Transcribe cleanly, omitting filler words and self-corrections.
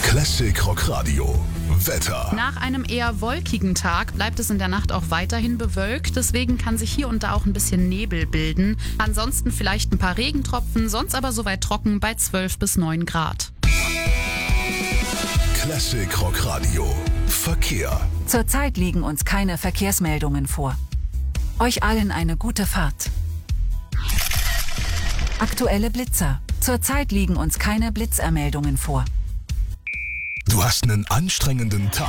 Classic Rock Radio. Wetter. Nach einem eher wolkigen Tag bleibt es in der Nacht auch weiterhin bewölkt. Deswegen kann sich hier und da auch ein bisschen Nebel bilden. Ansonsten vielleicht ein paar Regentropfen, sonst aber soweit trocken bei 12 bis 9 Grad. Classic Rock Radio. Verkehr. Zurzeit liegen uns keine Verkehrsmeldungen vor. Euch allen eine gute Fahrt. Aktuelle Blitzer. Zurzeit liegen uns keine Blitzermeldungen vor. Du hast einen anstrengenden Tag.